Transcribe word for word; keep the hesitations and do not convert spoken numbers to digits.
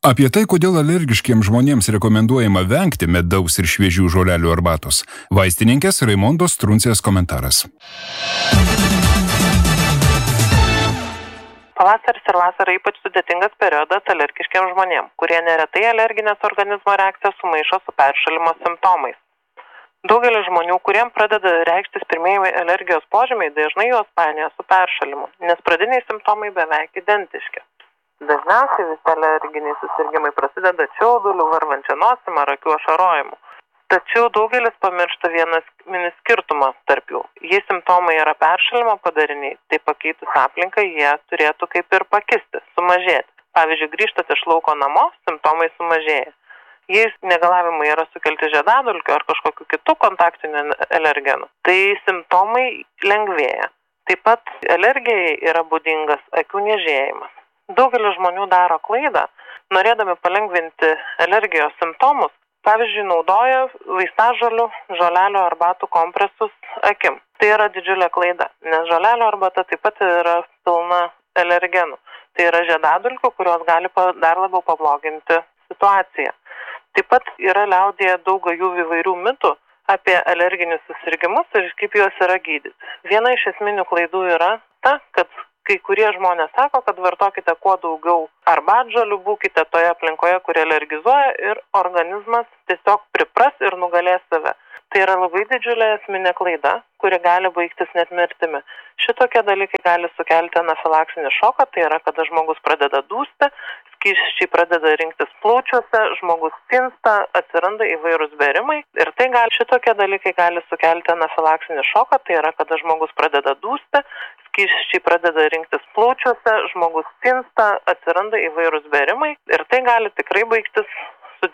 Apie tai, kodėl alergiškiems žmonėms rekomenduojama vengti medaus ir šviežių žolelių arbatos. Vaistininkės Raimondos Truncės komentaras. Pavasaris ir vasara ypač sudėtingas periodas alergiškiems žmonėms, kurie neretai alerginės organizmo reakcijas sumaišo su peršalimo simptomais. Daugelis žmonių, kuriems pradeda reikštis pirmieji alergijos požymiai, dažnai juos painioja su peršalimu, nes pradiniai simptomai beveik identiški. Dažniausiai visi alerginiai susirgimai prasideda čiauduliu, varvančia nosim ar akių ašarojimu. Tačiau daugelis pamiršta vienas mini skirtumą tarp jų. Jei simptomai yra peršalimo padariniai, tai pakeitus aplinką jie turėtų kaip ir pakisti, sumažėti. Pavyzdžiui, grįžtat iš lauko namo, simptomai sumažėja. Jei negalavimai yra sukelti žiedadulkių ar kažkokiu kitų kontaktinių alergenų, tai simptomai lengvėja. Taip pat alergijai yra būdingas akių niežėjimas. Daugelis žmonių daro klaidą, norėdami palengvinti alergijos simptomus, pavyzdžiui, naudoja vaistažolių, žolelių arbatų kompresus akim. Tai yra didžiulė klaida, nes žolelių arbata taip pat yra pilna alergenų. Tai yra žiedadulkių, kurios gali dar labiau pabloginti situaciją. Taip pat yra liaudyje daug jų įvairių mitų apie alerginius susirgimus ir kaip juos yra gydyti. Viena iš esminių klaidų yra ta, kad kai kurie žmonės sako, kad vartokite kuo daugiau arbatžolių, būkite toje aplinkoje, kuri alergizuoja ir organizmas tiesiog pripras ir nugalės save. Tai yra labai didžiulė esminė klaida, kuri gali baigtis net mirtimi. Šitokie dalykai gali sukelti anafilaksinį šoką, tai yra, kada žmogus pradeda dūsti, skysčiai pradeda rinktis plaučiuose, žmogus tinsta, atsiranda įvairūs bėrimai ir tai gali, šitokie dalykai gali sukelti anafilaksinį šoką, tai yra, kada žmogus pradeda dūsti, skysčiai pradeda rinktis plaučiuose, žmogus tinsta, atsiranda įvairūs bėrimai ir tai gali tikrai baigtis